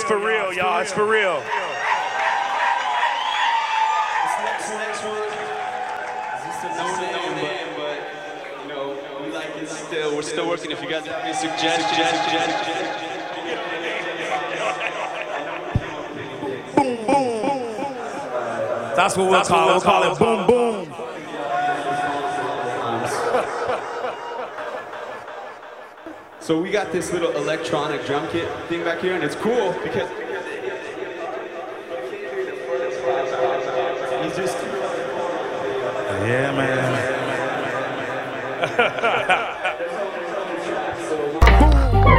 for real, y'all. It's for real. This next one is just a no name, but you know, we like it still. We're still working. If you guys have any suggestions. Boom, boom. That's what we'll call it. We'll call it boom, boom. So we got this little electronic drum kit thing back here, and it's cool because he's just... Yeah, man.